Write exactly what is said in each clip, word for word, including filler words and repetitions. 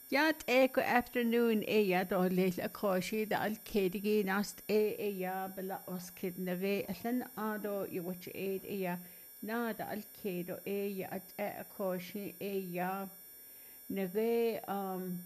Yat eko afternoon e ya do leil a koshi da al kedigi nast e e ya bela os kid neve allan ado you watch aid e ya na da al kedo e ya at e a koshi e ya neve um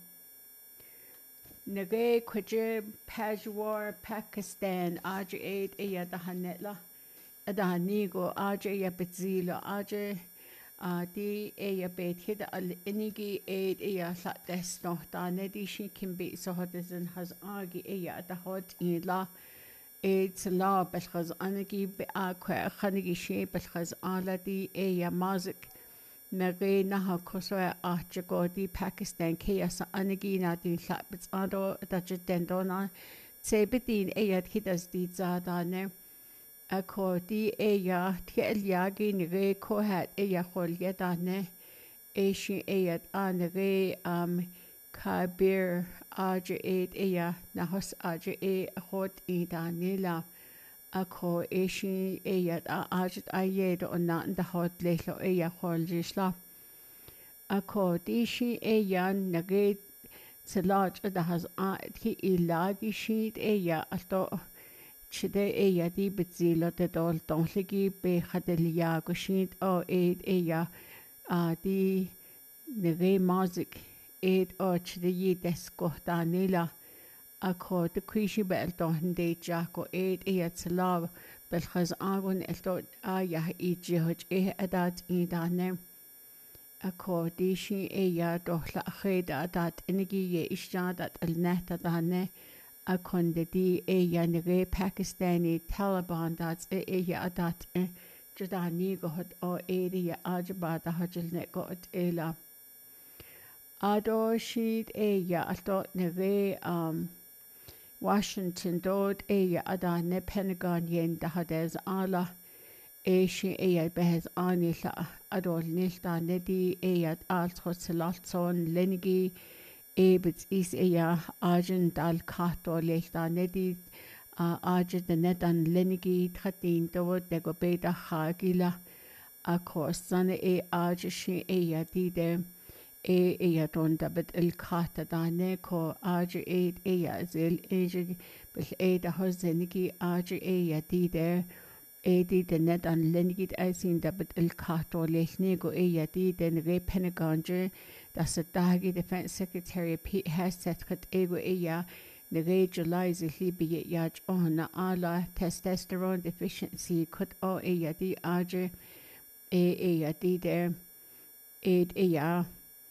neve kuje Peshawar Pakistan aje aid e ya da hanetla da nigo aje ya betzilo aje a di e ya bet hid al inigi e e ya sa desno da ne di shi kim be so hot is in has agi e ya da hot in la e tsla bel khaz anigi be a kwa khanigi shi bel khaz ala di e ya mazik nage na ha koso a jago di Pakistan ke ya sa anigi na di sa bits ado da jden na se bitin e ya hidas di za da ne a ko di e ya tiel yagi ni re ko hat e ya khol ya da ne e shi e ya an re um kabir aj e e ya na hos aj e hot e da ne la a ko e shi e ya a aj a ye do na da hot le lo e ya khol jisla a ko di shi e ya na re tsalaj da has a ki ilagi shi e ya alto chide e ya di bitzilo te dol tongligi be khadelia go shit o e e ya a di neve mazik e o chide yi desko danila a ko de kwishi bel don de jako e e ya tsalav bel khaz agun elto a ya i jihoj e adat i dane a ko di shi e ya dohla kheda adat inigi ye ishjadat al nehta dane a konde di e ya nige Pakistani Taliban dat e e ya dat e jadani go hot o e di ya ajba da hajil ne go at ela ado shid e ya alto nige um Washington dod e ya ada ne Pentagon yen da hades ala e shi e ya behez ani la adol nilta ne di e ya alt hotselat son lenigi ebits is e ya agent dal kato leilta nedi a agent de nedan lenigi tratin do de go beta khagila a kosane e age shi e ya di de e e ya don da bet el kata da ne ko age e e ya zel age bel e da hozenigi age e ya di de e di de nedan lenigi I seen da bet el kato leilni go e ya di de ne Pentagon das a dagi defense secretary Pete Hestet kat ego eya nege July zihlibi yaj ona ala testosterone deficiency kat o eya di aje e eya di de ed eya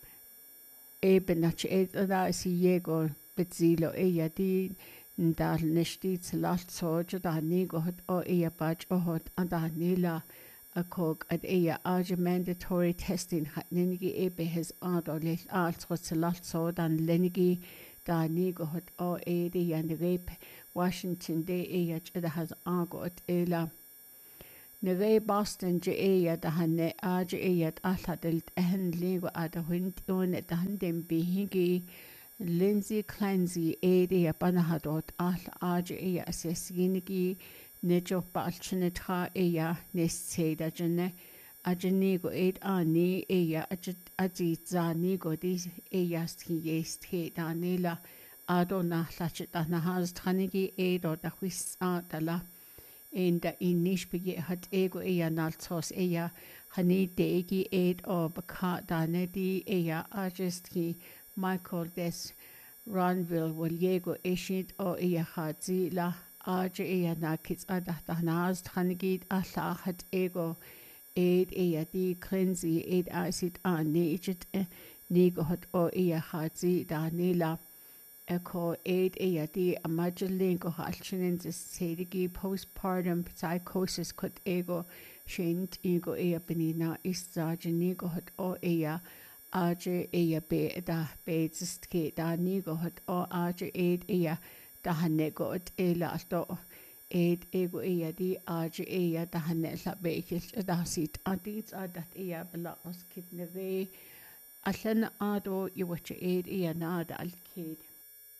e benach ed da si yego betzilo eya di ndal nishti tslalt so jada nigo hot o eya baj o hot anda nila a cog at eya aja mandatory testing hat ninigi ebe his ado le alt hot so dan lenigi da nigo hot o e de yan rape Washington de eya chada has ago at ela nere Boston je eya da hanne aja eya alha del ehen ligo ada hunt on da handem bihingi Lindsay Clancy e de ya banahadot al aja eya assessinigi Nejo balchinitra eya neseda jene ajenigo ed ani eya ajit zanigo dis eya ski jest he danila ado na lachita na has tranigi edo da wis adala in da inish bege hat ego eya naltos eya hani degi ed o baka danedi eya ajestki Michael des Ronville will yego eshit o eya khazila aja eya na kits ada tahnaz thanigid alla hat ego ed eya di cleansi ed acid an nijit nigo hot o eya khazi da nila eko ed eya di amajling go halchinen sedigi postpartum psychosis kut ego shint ego eya benina iszaja nigo hot o eya aja eya be da be ke da nigo hot o aja ed eya da hanne go at ela alto ed ego eya di aja eya da hanne la bekil da sit adit adat eya bla os kidne ve allan ado you watch ed eya na da al kid